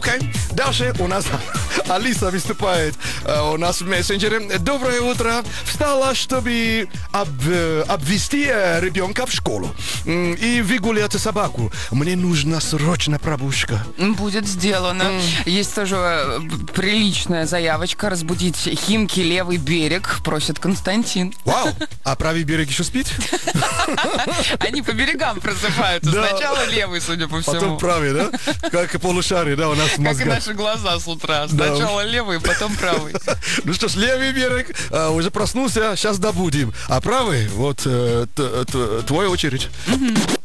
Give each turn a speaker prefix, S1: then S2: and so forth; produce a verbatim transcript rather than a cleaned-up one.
S1: Окей. Дальше у нас Алиса выступает э, у нас в мессенджере. Доброе утро. Встала, чтобы об, э, обвести э, ребенка в школу М, и выгулять собаку. Мне нужна срочно пробужка.
S2: Будет сделано.
S1: М.
S2: Есть тоже э, приличная заявочка разбудить Химки левый берег, просит Константин.
S1: Вау! А правый берег еще спит?
S2: Они по берегам просыпаются.
S1: Да.
S2: Сначала левый, судя по всему.
S1: Потом правый, да? Как полушарие, да, у нас в
S2: Как и
S1: мозгах.
S2: наши глаза с утра.
S1: Да.
S2: Сначала левый, потом правый.
S1: Ну что ж, левый берег э, уже проснулся, сейчас добудем. А правый, вот, э, т- т- твоя очередь.